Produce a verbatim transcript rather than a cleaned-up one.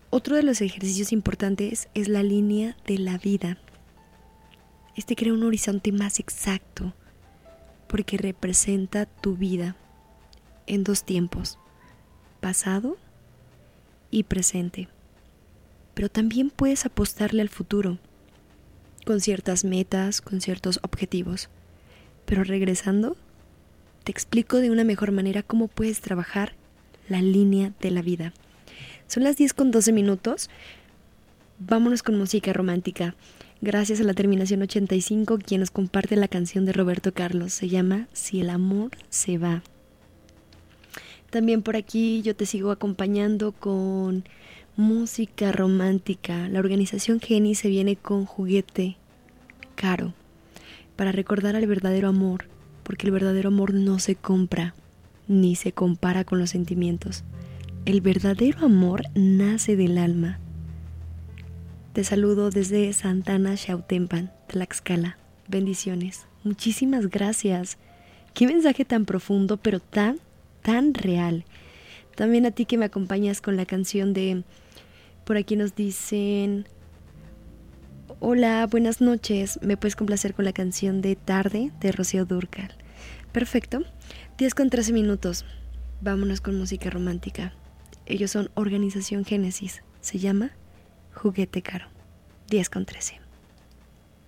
Otro de los ejercicios importantes es la línea de la vida. Este crea un horizonte más exacto porque representa tu vida en dos tiempos, pasado y presente. Pero también puedes apostarle al futuro, con ciertas metas, con ciertos objetivos. Pero regresando, te explico de una mejor manera cómo puedes trabajar la línea de la vida. Son las diez con doce minutos. Vámonos con música romántica. Gracias a la terminación ochenta y cinco, quien nos comparte la canción de Roberto Carlos. Se llama Si el amor se va. También por aquí yo te sigo acompañando con música romántica. La organización Geni se viene con Juguete Caro para recordar al verdadero amor, porque el verdadero amor no se compra ni se compara con los sentimientos. El verdadero amor nace del alma. Te saludo desde Santana, Xautempan, Tlaxcala. Bendiciones. Muchísimas gracias. Qué mensaje tan profundo, pero tan, tan real. También a ti que me acompañas con la canción de... Por aquí nos dicen... Hola, buenas noches. ¿Me puedes complacer con la canción de Tarde de Rocío Dúrcal? Perfecto. diez con trece minutos. Vámonos con música romántica. Ellos son Organización Génesis. Se llama Juguete Caro. diez con trece.